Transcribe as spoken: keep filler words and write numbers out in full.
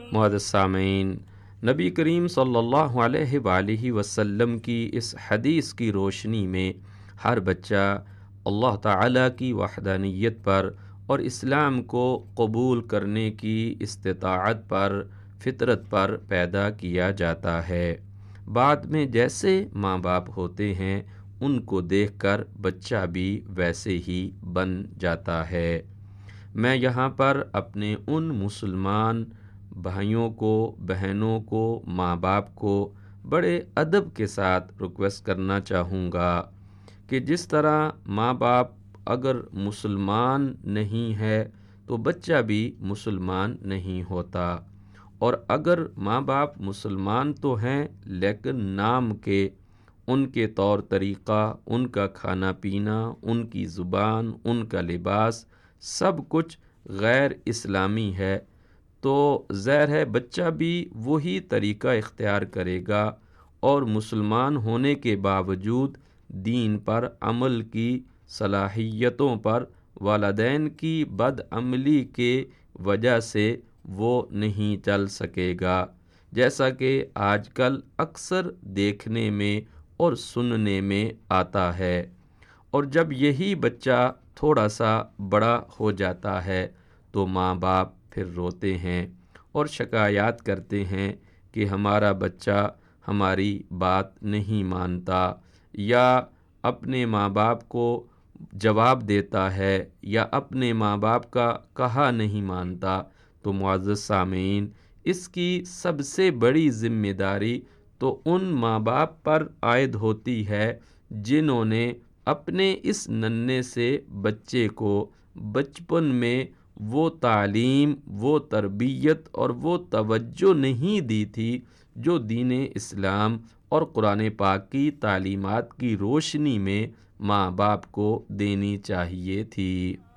معزز سامعین، نبی کریم صلی اللہ علیہ وآلہ وسلم کی اس حدیث کی روشنی میں ہر بچہ اللہ تعالیٰ کی وحدانیت پر اور اسلام کو قبول کرنے کی استطاعت پر، فطرت پر پیدا کیا جاتا ہے۔ بعد میں جیسے ماں باپ ہوتے ہیں ان کو دیکھ کر بچہ بھی ویسے ہی بن جاتا ہے۔ میں یہاں پر اپنے ان مسلمان بھائیوں کو، بہنوں کو، ماں باپ کو بڑے ادب کے ساتھ ریکویسٹ کرنا چاہوں گا کہ جس طرح ماں باپ اگر مسلمان نہیں ہے تو بچہ بھی مسلمان نہیں ہوتا، اور اگر ماں باپ مسلمان تو ہیں لیکن نام کے، ان کے طور طریقہ، ان کا کھانا پینا، ان کی زبان، ان کا لباس سب کچھ غیر اسلامی ہے، تو ظاہر ہے بچہ بھی وہی طریقہ اختیار کرے گا اور مسلمان ہونے کے باوجود دین پر عمل کی صلاحیتوں پر والدین کی بد عملی کے وجہ سے وہ نہیں چل سکے گا، جیسا کہ آج کل اکثر دیکھنے میں اور سننے میں آتا ہے۔ اور جب یہی بچہ تھوڑا سا بڑا ہو جاتا ہے تو ماں باپ پھر روتے ہیں اور شکایات کرتے ہیں کہ ہمارا بچہ ہماری بات نہیں مانتا، یا اپنے ماں باپ کو جواب دیتا ہے، یا اپنے ماں باپ کا کہا نہیں مانتا۔ تو معزز سامعین، اس کی سب سے بڑی ذمہ داری تو ان ماں باپ پر عائد ہوتی ہے جنہوں نے اپنے اس ننھے سے بچے کو بچپن میں وہ تعلیم، وہ تربیت اور وہ توجہ نہیں دی تھی جو دین اسلام اور قرآن پاک کی تعلیمات کی روشنی میں ماں باپ کو دینی چاہیے تھی۔